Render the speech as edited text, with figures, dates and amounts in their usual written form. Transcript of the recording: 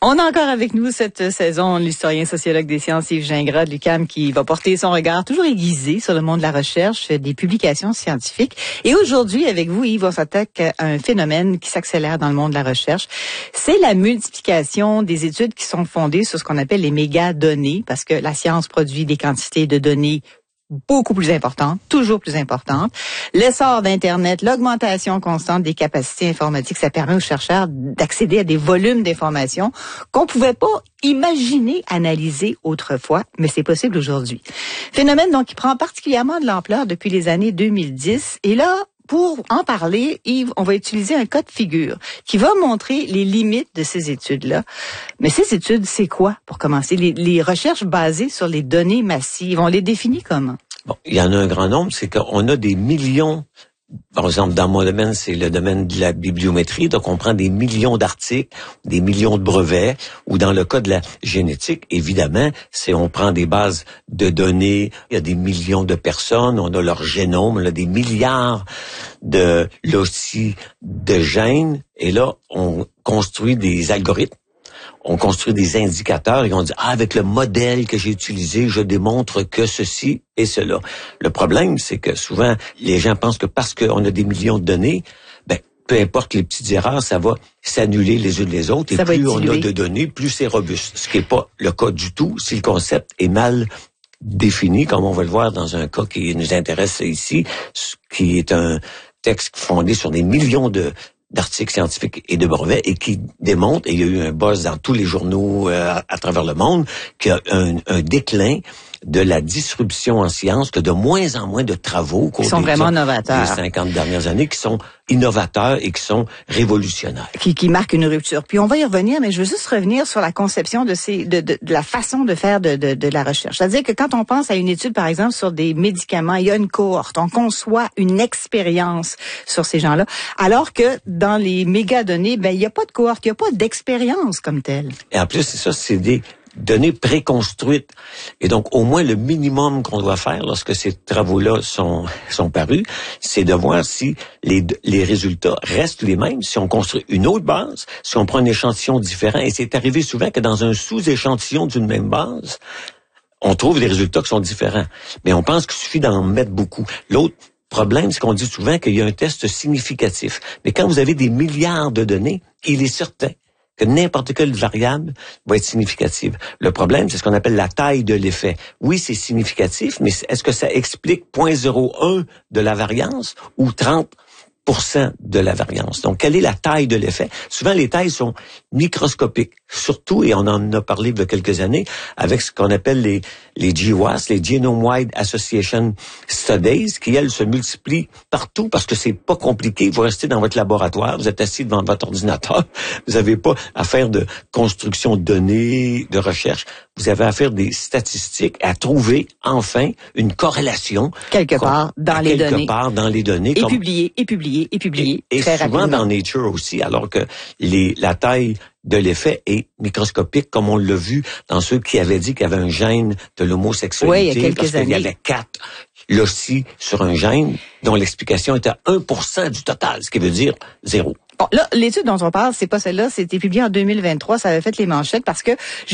On a encore avec nous cette saison l'historien sociologue des sciences Yves Gingras de l'UQAM qui va porter son regard toujours aiguisé sur le monde de la recherche, des publications scientifiques. Et aujourd'hui, avec vous, Yves, on s'attaque à un phénomène qui s'accélère dans le monde de la recherche. C'est la multiplication des études qui sont fondées sur ce qu'on appelle les mégadonnées, parce que la science produit des quantités de données beaucoup plus importante, toujours plus importante. L'essor d'Internet, l'augmentation constante des capacités informatiques, ça permet aux chercheurs d'accéder à des volumes d'informations qu'on pouvait pas imaginer analyser autrefois, mais c'est possible aujourd'hui. Phénomène donc qui prend particulièrement de l'ampleur depuis les années 2010. Et là, pour en parler, Yves, on va utiliser un cas de figure qui va montrer les limites de ces études-là. Mais ces études, c'est quoi, pour commencer? Les recherches basées sur les données massives, on les définit comment? Bon, il y en a un grand nombre, c'est qu'on a des millions. Par exemple, dans mon domaine, c'est le domaine de la bibliométrie, donc on prend des millions d'articles, des millions de brevets, ou dans le cas de la génétique, évidemment, on prend des bases de données, il y a des millions de personnes, on a leur génome, on a des milliards de loci de gènes, et là, on construit des algorithmes. On construit des indicateurs et on dit, avec le modèle que j'ai utilisé, je démontre que ceci et cela. Le problème, c'est que souvent, les gens pensent que parce qu'on a des millions de données, peu importe les petites erreurs, ça va s'annuler les unes les autres. Et plus on a de données, plus c'est robuste. Ce qui n'est pas le cas du tout si le concept est mal défini, comme on va le voir dans un cas qui nous intéresse ici, qui est un texte fondé sur des millions d'articles scientifiques et de brevets et qui démontre, et il y a eu un buzz dans tous les journaux à travers le monde, qu'il y a un déclin de la disruption en sciences, que de moins en moins de travaux qui sont vraiment novateurs. Les 50 dernières années, qui sont innovateurs et qui sont révolutionnaires. Qui marquent une rupture. Puis on va y revenir, mais je veux juste revenir sur la conception de la façon de faire de la recherche. C'est-à-dire que quand on pense à une étude, par exemple, sur des médicaments, il y a une cohorte, on conçoit une expérience sur ces gens-là, alors que dans les mégadonnées, il n'y a pas de cohorte, il n'y a pas d'expérience comme telle. Et en plus, c'est des données préconstruites. Et donc, au moins, le minimum qu'on doit faire lorsque ces travaux-là sont parus, c'est de voir si les résultats restent les mêmes, si on construit une autre base, si on prend un échantillon différent. Et c'est arrivé souvent que dans un sous-échantillon d'une même base, on trouve des résultats qui sont différents. Mais on pense qu'il suffit d'en mettre beaucoup. L'autre problème, c'est qu'on dit souvent qu'il y a un test significatif. Mais quand vous avez des milliards de données, il est certain que n'importe quelle variable va être significative. Le problème, c'est ce qu'on appelle la taille de l'effet. Oui, c'est significatif, mais est-ce que ça explique 0.01 de la variance ou 30% de la variance? Donc, quelle est la taille de l'effet? Souvent, les tailles sont microscopiques. Surtout, et on en a parlé il y a quelques années, avec ce qu'on appelle les GWAS, les Genome-Wide Association Studies, qui, elles, se multiplient partout parce que c'est pas compliqué. Vous restez dans votre laboratoire, vous êtes assis devant votre ordinateur, vous n'avez pas à faire de construction de données, de recherche. Vous avez à faire des statistiques, à trouver, enfin, une corrélation. Quelque part dans les données. Et publier. Et très souvent rapidement. dans Nature aussi, alors que la taille de l'effet est microscopique, comme on l'a vu dans ceux qui avaient dit qu'il y avait un gène de l'homosexualité. Oui, il y a quelques parce qu'il y avait 4 loci sur un gène dont l'explication était 1% du total, ce qui veut dire 0. Bon, là, l'étude dont on parle, c'est pas celle-là, c'était publié en 2023, ça avait fait les manchettes parce que